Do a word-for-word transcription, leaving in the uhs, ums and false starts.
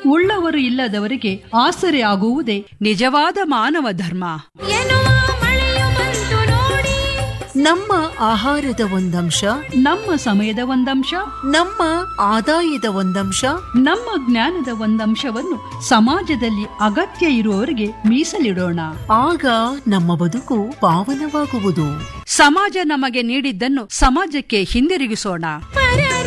ಉಳ್ಳವರು ಇಲ್ಲದವರಿಗೆ ಆಸರೆ ಆಗುವುದೇ ನಿಜವಾದ ಮಾನವ ಧರ್ಮ. ನಮ್ಮ ಆಹಾರದ ಒಂದಂಶ, ನಮ್ಮ ಸಮಯದ ಒಂದಂಶ, ನಮ್ಮ ಆದಾಯದ ಒಂದಂಶ, ನಮ್ಮ ಜ್ಞಾನದ ಒಂದಂಶವನ್ನು ಸಮಾಜದಲ್ಲಿ ಅಗತ್ಯ ಇರುವವರಿಗೆ ಮೀಸಲಿಡೋಣ. ಆಗ ನಮ್ಮ ಬದುಕು ಪಾವನವಾಗುವುದು. ಸಮಾಜ ನಮಗೆ ನೀಡಿದ್ದನ್ನು ಸಮಾಜಕ್ಕೆ ಹಿಂದಿರುಗಿಸೋಣ.